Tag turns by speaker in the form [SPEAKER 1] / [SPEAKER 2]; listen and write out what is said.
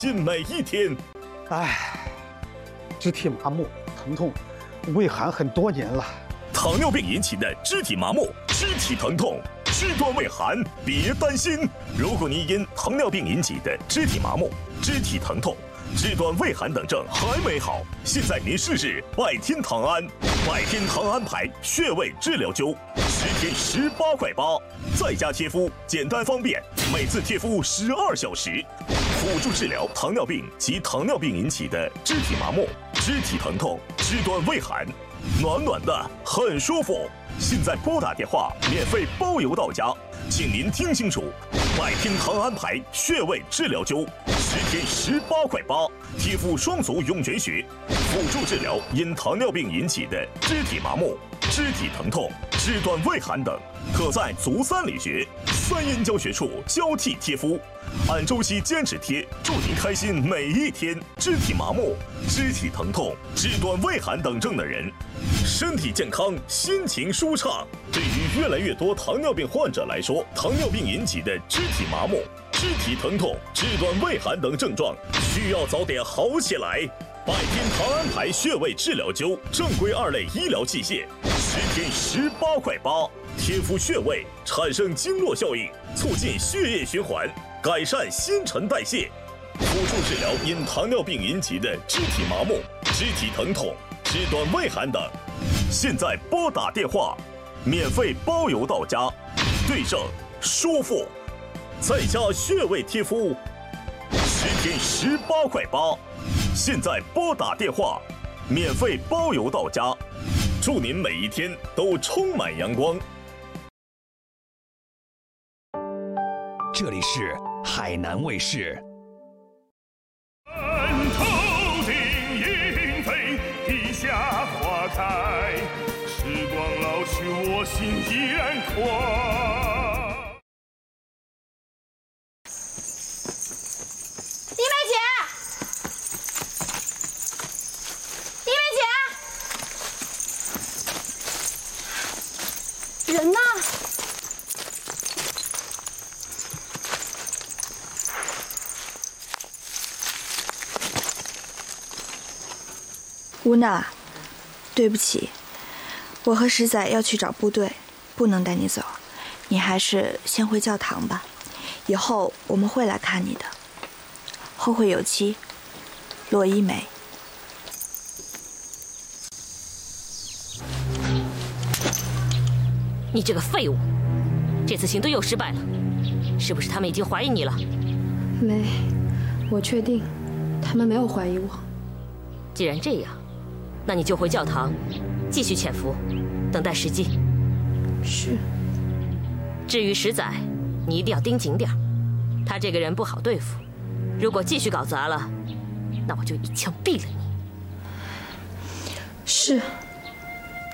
[SPEAKER 1] 近每一天。
[SPEAKER 2] 肢体麻木、疼痛、畏寒很多年了。
[SPEAKER 1] 糖尿病引起的肢体麻木、肢体疼痛、肢端畏寒，别担心。如果你因糖尿病引起的肢体麻木、肢体疼痛、肢端畏寒等症还没好，现在您试试百天糖胺。百天糖胺牌穴位治疗灸，10天18块8，在家贴敷，简单方便，每次贴敷12小时，辅助治疗糖尿病及糖尿病引起的肢体麻木、肢体疼痛、肢端畏寒，暖暖的，很舒服。现在拨打电话，免费包邮到家，请您听清楚，百天糖胺牌穴位治疗灸，10天18块8，贴敷双足涌泉穴，辅助治疗因糖尿病引起的肢体麻木、肢体疼痛、肢端畏寒等，可在足三里穴、三阴交穴处交替贴敷，按周期坚持贴，祝您开心每一天。肢体麻木、肢体疼痛、肢端畏寒等症的人，身体健康，心情舒畅。对于越来越多糖尿病患者来说，糖尿病引起的肢体麻木、肢体疼痛、肢端畏寒等症状，需要早点好起来。百天糖胺牌穴位治疗灸，正规2类医疗器械，10天18块8，贴敷穴位产生经络效应，促进血液循环，改善新陈代谢，辅助治疗因糖尿病引起的肢体麻木、肢体疼痛、肢端畏寒等。现在拨打电话，免费包邮到家，对症舒服，在家穴位贴敷，10天18块8。现在拨打电话，免费包邮到家，祝您每一天都充满阳光。
[SPEAKER 3] 这里是海南卫视。
[SPEAKER 4] 头顶莺飞，地下花开，时光老去，我心依然快。
[SPEAKER 5] 人呢？
[SPEAKER 6] 吴娜，对不起，我和石仔要去找部队，不能带你走，你还是先回教堂吧。以后我们会来看你的。后会有期，骆一梅。
[SPEAKER 7] 你这个废物，这次行动又失败了，是不是他们已经怀疑你了？
[SPEAKER 8] 没，我确定，他们没有怀疑我。
[SPEAKER 7] 既然这样，那你就回教堂，继续潜伏，等待时机。
[SPEAKER 8] 是。
[SPEAKER 7] 至于石仔，你一定要盯紧点，他这个人不好对付，如果继续搞砸了，那我就一枪毙了你。
[SPEAKER 8] 是。